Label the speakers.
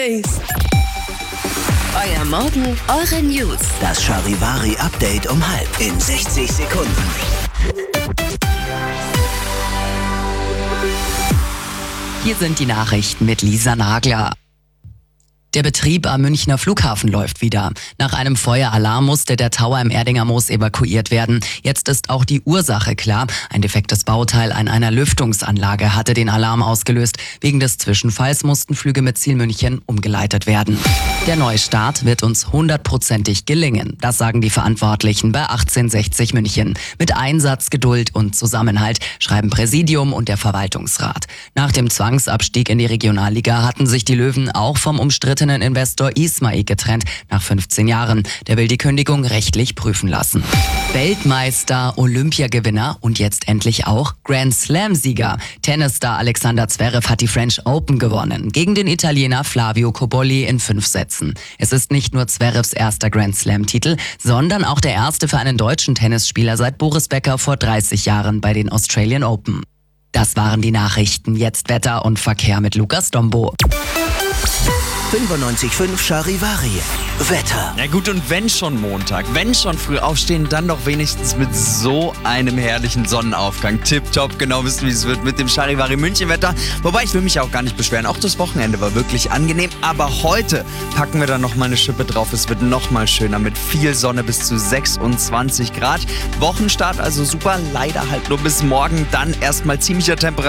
Speaker 1: Euer Morgen, eure News.
Speaker 2: Das Charivari-Update um 6:30 in 60 Sekunden.
Speaker 3: Hier sind die Nachrichten mit Lisa Nagler. Der Betrieb am Münchner Flughafen läuft wieder. Nach einem Feueralarm musste der Tower im Erdinger Moos evakuiert werden. Jetzt ist auch die Ursache klar. Ein defektes Bauteil an einer Lüftungsanlage hatte den Alarm ausgelöst. Wegen des Zwischenfalls mussten Flüge mit Ziel München umgeleitet werden. Der Neustart wird uns 100%ig gelingen. Das sagen die Verantwortlichen bei 1860 München. Mit Einsatz, Geduld und Zusammenhalt, schreiben Präsidium und der Verwaltungsrat. Nach dem Zwangsabstieg in die Regionalliga hatten sich die Löwen auch vom umstrittenen Investor Ismail getrennt nach 15 Jahren. Der will die Kündigung rechtlich prüfen lassen. Weltmeister, Olympiagewinner und jetzt endlich auch Grand Slam-Sieger. Tennisstar Alexander Zverev hat die French Open gewonnen. Gegen den Italiener Flavio Cobolli in 5 Sätzen. Es ist nicht nur Zverevs erster Grand Slam-Titel, sondern auch der erste für einen deutschen Tennisspieler seit Boris Becker vor 30 Jahren bei den Australian Open. Das waren die Nachrichten. Jetzt Wetter und Verkehr mit Lukas Dombo.
Speaker 2: 95.5 Charivari. Wetter.
Speaker 4: Ja gut, und wenn schon Montag, wenn schon früh aufstehen, dann doch wenigstens mit so einem herrlichen Sonnenaufgang. Tipptopp, genau wissen, wie es wird mit dem Charivari München Wetter. Wobei, ich will mich auch gar nicht beschweren. Auch das Wochenende war wirklich angenehm. Aber heute packen wir dann nochmal eine Schippe drauf. Es wird nochmal schöner mit viel Sonne bis zu 26 Grad. Wochenstart also super, leider halt nur bis morgen. Dann erstmal ziemlicher Temperatur.